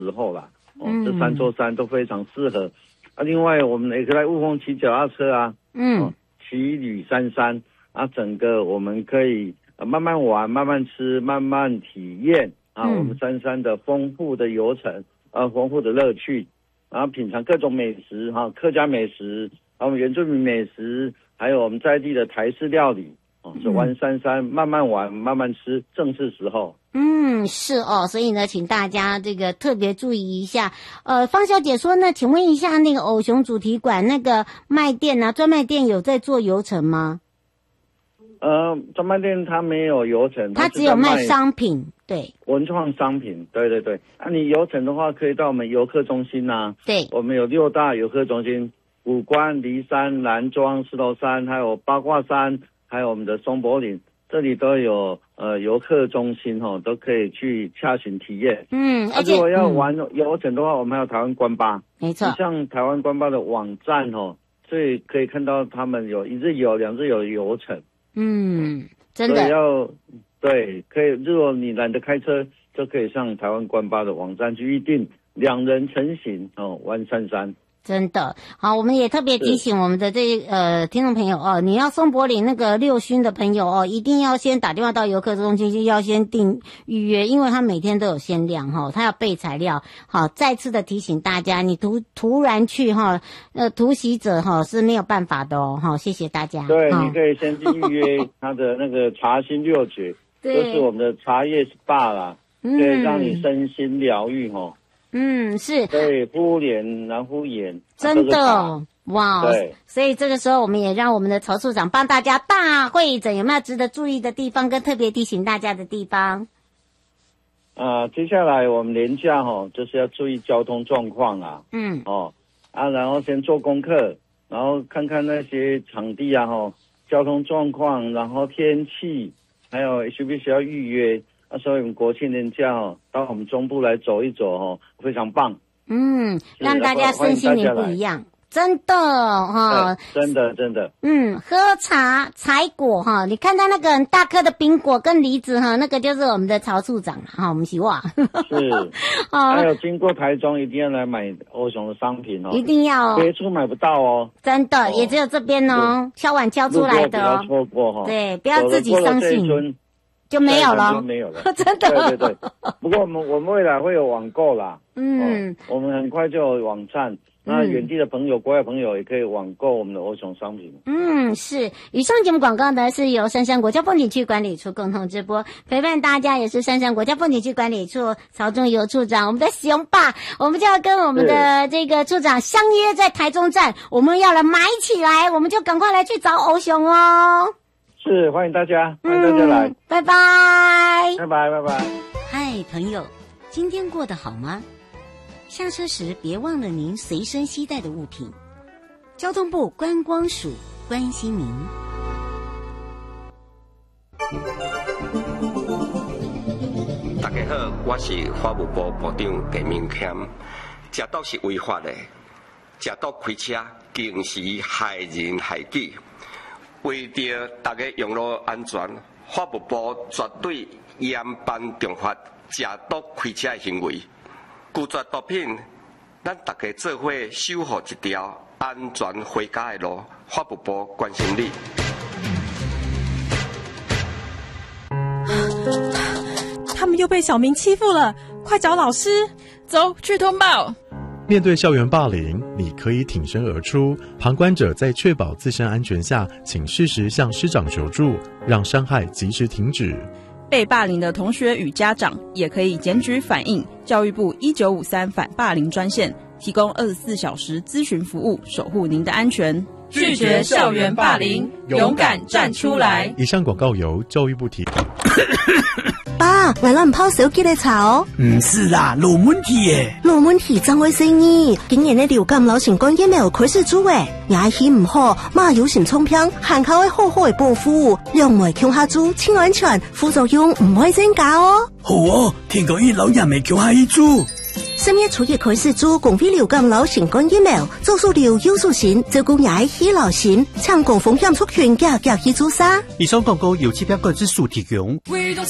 时候啦。这3座山都非常适合。另外我们也可以来雾峰骑脚踏车啊，骑旅山山啊，整个我们可以慢慢玩、慢慢吃、慢慢体验啊，我们山山的丰富的游程丰富的乐趣，然后品尝各种美食客家美食，我们原住民美食，还有我们在地的台式料理是玩山山，慢慢玩、慢慢吃，正是时候。 是哦，所以呢，请大家这个特别注意一下。方小姐说呢，请问一下，那个偶熊主题馆那个卖店啊，专卖店有在做游程吗？ 专卖店它没有游程， 它只有卖商品，对， 文创商品，对对对。你游程的话，可以到我们游客中心啊， 对， 我们有6大游客中心，武关、梨山、南庄、石头山，还有八卦山，还有我们的松柏岭。这里都有游客中心都可以去洽询体验。而且如果要玩游程的话，我们还有台湾观巴， 没错。 像台湾观巴的网站所以可以看到他们有1日游、2日游的游程。真的。所以对，可以，如果你懒得开车，就可以上台湾观巴的网站去预定2人成行玩山山。 真的好，我们也特别提醒我们的听众朋友你要松柏岭那个6薰的朋友一定要先打电话到游客中心，要先预约，因为他每天都有限量他要备材料。好，再次的提醒大家，你突然去突袭者是没有办法的谢谢大家。 对，你可以先去预约他的那个茶心6绝，就是我们的茶叶 SPA 啦，可以让你身心疗愈是， 对，敷脸然后敷眼， 真的哇！对，所以这个时候我们也让我们的曹处长帮大家大会诊，有没有值得注意的地方跟特别提醒大家的地方？ 接下来我们连假就是要注意交通状况啦。然后先做功课，然后看看那些场地交通状况，然后天气，还有需不需要预约。所以我们国庆连假到我们中部来走一走非常棒。 让大家身心灵不一样，真的真的。 喝茶采果你看到那个很大颗的苹果跟梨子那个就是我们的曹处长我们希望是还有经过台中一定要来买欧熊的商品一定要别处买不到真的也只有这边敲碗敲出来的不要错过对，不要自己相信就没有了， 没有了， 真的。 对。不过我们未来会有网购啦，我们很快就有网站，那远地的朋友、国外朋友也可以网购我们的欧熊商品。 是。以上节目广告呢是由杉山国家风景区管理处共同直播，陪伴大家也是杉山国家风景区管理处曹仲游处长，我们的熊爸，我们就要跟我们的这个处长相约在台中站，我们要来买起来，我们就赶快来去找欧熊哦。 是，欢迎大家来， 拜拜， 拜拜。 嗨，朋友，今天过得好吗？下车时别忘了您随身携带的物品。交通部观光署关心您。 大家好，我是法务部部长陈明谦。食毒是违法的，食毒开车更是害人害己。为着大家用路安全，法务部绝对严办重罚食毒开车的行为。拒绝毒品，咱大家做伙守护一条安全回家的路。法务部关心你。 他们又被小明欺负了，快找老师！ 走去通报。 面对校园霸凌，你可以挺身而出。旁观者在确保自身安全下，请适时向师长求助，让伤害及时停止。 被霸凌的同学与家长也可以检举反映教育部1953反霸凌专线，提供24小时咨询服务，守护您的安全。 拒绝校园霸凌，勇敢站出来。 以上广告由教育部提供。 爸，为了唔泡手机嚟查哦。 唔是啦，老问题耶。 老问题怎回事呢？今年的流感流行感染有开始做诶，牙齿唔好，马有心冲偏，含口会好好的保护，两枚强下做，清安全，副作用唔会增加哦。 好哦，听讲伊老人未强下一做。 3月初一开始做公费流感流行感疫苗，做数流有数型，照顾牙齿流行，抢高风险族群嘅去做啥？ 以上广告由7标个指数提供。